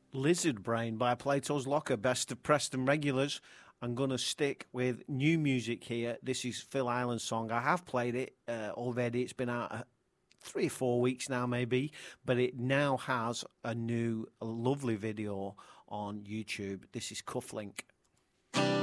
Lizard Brain by Plato's Locker, best of Preston regulars. I'm going to stick with new music here. This is Phil Island's song. I have played it already. It's been out 3 or 4 weeks now, maybe, but it now has a new, lovely video on YouTube. This is Cufflink.